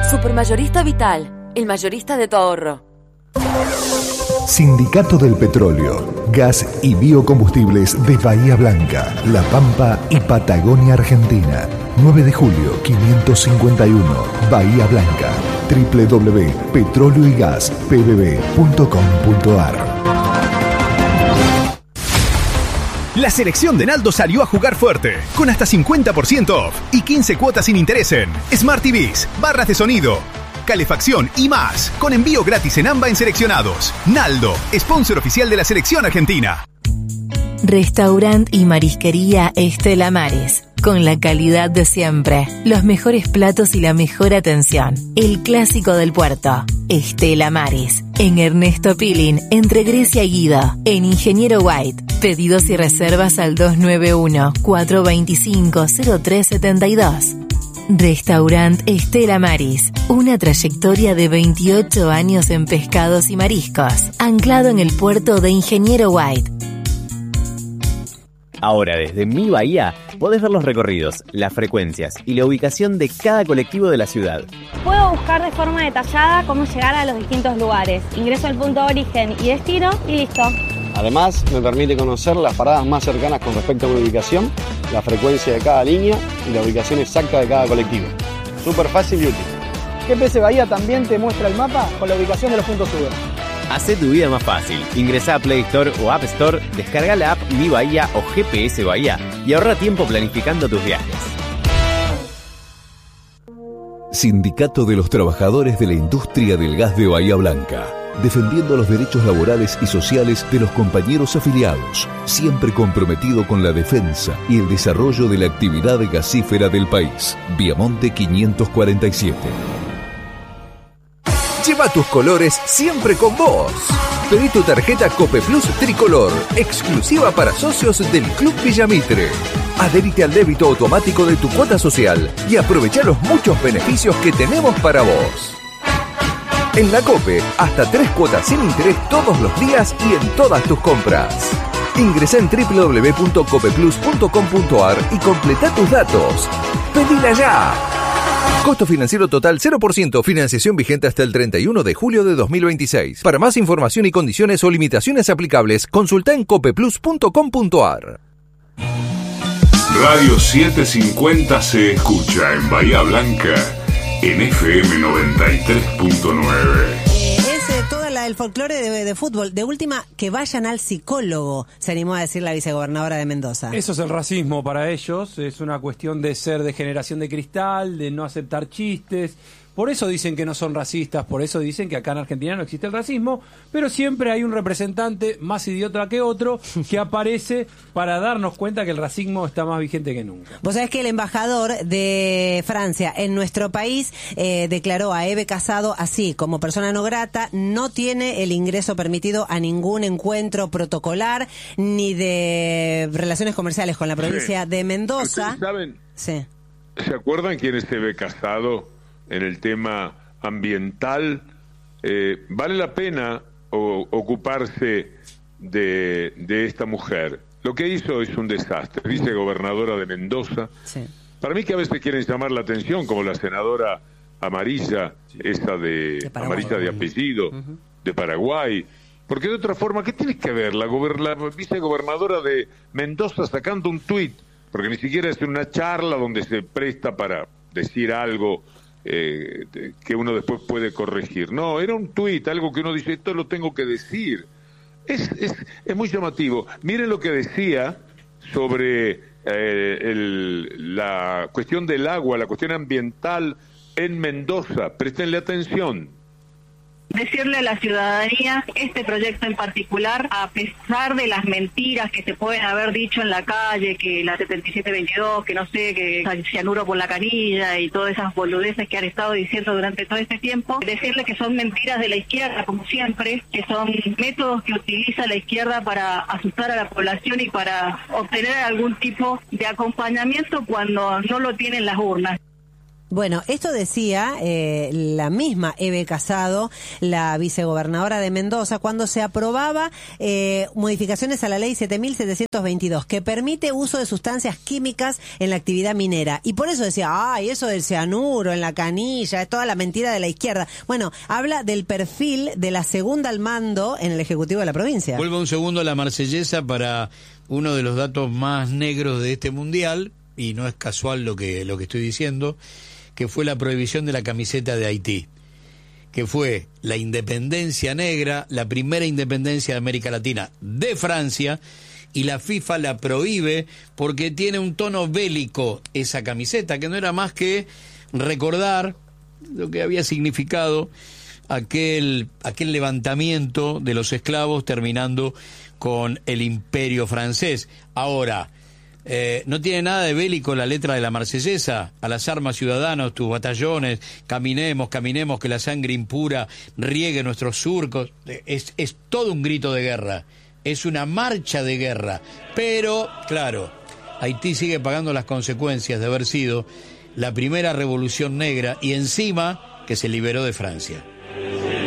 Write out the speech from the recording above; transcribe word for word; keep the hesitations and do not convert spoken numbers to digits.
Supermayorista Vital, el mayorista de tu ahorro. Sindicato del Petróleo, Gas y Biocombustibles de Bahía Blanca, La Pampa y Patagonia, Argentina. nueve de julio, quinientos cincuenta y uno, Bahía Blanca. doble u doble u doble u punto petróleo y gas p b b punto com punto a r. La selección de Naldo salió a jugar fuerte, con hasta cincuenta por ciento off y quince cuotas sin interés en Smart T Vs, barras de sonido, calefacción y más, con envío gratis en AMBA en seleccionados. Naldo, sponsor oficial de la selección argentina. Restaurant y marisquería Estela Maris. Con la calidad de siempre, los mejores platos y la mejor atención. El clásico del puerto. Estela Maris. En Ernesto Pilín, entre Grecia y Guido. En Ingeniero White. Pedidos y reservas al dos nueve uno, cuatro dos cinco, cero tres siete dos. Restaurant Estela Maris. Una trayectoria de veintiocho años en pescados y mariscos. Anclado en el puerto de Ingeniero White. Ahora, desde Mi Bahía, podés ver los recorridos, las frecuencias y la ubicación de cada colectivo de la ciudad. Puedo buscar de forma detallada cómo llegar a los distintos lugares. Ingreso al punto de origen y destino y listo. Además, me permite conocer las paradas más cercanas con respecto a mi ubicación, la frecuencia de cada línea y la ubicación exacta de cada colectivo. Súper fácil y útil. G P S Bahía también te muestra el mapa con la ubicación de los puntos sube. Hacé tu vida más fácil. Ingresá a Play Store o App Store, descarga la app Mi Bahía o G P S Bahía y ahorra tiempo planificando tus viajes. Sindicato de los Trabajadores de la Industria del Gas de Bahía Blanca. Defendiendo los derechos laborales y sociales de los compañeros afiliados, siempre comprometido con la defensa y el desarrollo de la actividad gasífera del país. Viamonte quinientos cuarenta y siete. Lleva tus colores siempre con vos. Pedí tu tarjeta Cope Plus Tricolor, exclusiva para socios del Club Villamitre. Adherite al débito automático de tu cuota social y aprovecha los muchos beneficios que tenemos para vos. En la Cope, hasta tres cuotas sin interés todos los días y en todas tus compras. Ingresa en doble u doble u doble u punto cope plus punto com punto a r y completa tus datos. ¡Pedila ya! Costo financiero total cero por ciento. Financiación vigente hasta el treinta y uno de julio de dos mil veintiséis. Para más información y condiciones o limitaciones aplicables, consulta en cope plus punto com punto a r. Radio setecientos cincuenta se escucha en Bahía Blanca en F M noventa y tres punto nueve. Toda la del folclore de, de fútbol. De última, que vayan al psicólogo, se animó a decir la vicegobernadora de Mendoza. Eso es el racismo para ellos, es una cuestión de ser de generación de cristal, de no aceptar chistes. Por eso dicen que no son racistas, por eso dicen que acá en Argentina no existe el racismo, pero siempre hay un representante más idiota que otro que aparece para darnos cuenta que el racismo está más vigente que nunca. Vos sabés que el embajador de Francia en nuestro país eh, declaró a Eve Casado así, como persona no grata, no tiene el ingreso permitido a ningún encuentro protocolar ni de relaciones comerciales con la provincia sí. de Mendoza. ¿Ustedes saben? Sí. ¿Se acuerdan quién es Eve Casado? En el tema ambiental, eh, vale la pena o, ocuparse de, de esta mujer. Lo que hizo es un desastre, vicegobernadora de Mendoza. Sí. Para mí que a veces quieren llamar la atención, como la senadora Amarilla, sí. esa de, de Amarilla de apellido, uh-huh. de Paraguay. Porque de otra forma, ¿qué tiene que ver la, gober- la vicegobernadora de Mendoza sacando un tuit? Porque ni siquiera es una charla donde se presta para decir algo Eh, que uno después puede corregir. No, era un tuit, algo que uno dice, esto lo tengo que decir. Es, es, es muy llamativo. Miren lo que decía sobre eh, el, la cuestión del agua, la cuestión ambiental en Mendoza. Préstenle atención. Decirle a la ciudadanía, este proyecto en particular, a pesar de las mentiras que se pueden haber dicho en la calle, que la setenta y siete veintidós, que no sé, que cianuro por la canilla y todas esas boludeces que han estado diciendo durante todo este tiempo, decirle que son mentiras de la izquierda, como siempre, que son métodos que utiliza la izquierda para asustar a la población y para obtener algún tipo de acompañamiento cuando no lo tienen las urnas. Bueno, esto decía eh, la misma Eve Casado, la vicegobernadora de Mendoza, cuando se aprobaba eh, modificaciones a la ley siete mil setecientos veintidós, que permite uso de sustancias químicas en la actividad minera. Y por eso decía, ay, eso del cianuro en la canilla, es toda la mentira de la izquierda. Bueno, habla del perfil de la segunda al mando en el Ejecutivo de la provincia. Vuelvo un segundo a la marsellesa para uno de los datos más negros de este mundial, y no es casual lo que, lo que estoy diciendo, que fue la prohibición de la camiseta de Haití, que fue la independencia negra, la primera independencia de América Latina de Francia, y la FIFA la prohíbe porque tiene un tono bélico esa camiseta, que no era más que recordar lo que había significado aquel, aquel levantamiento de los esclavos terminando con el imperio francés. Ahora, Eh, no tiene nada de bélico la letra de la marsellesa. A las armas, ciudadanos, tus batallones, caminemos, caminemos, que la sangre impura riegue nuestros surcos. Es, es todo un grito de guerra, es una marcha de guerra. Pero, claro, Haití sigue pagando las consecuencias de haber sido la primera revolución negra y encima que se liberó de Francia.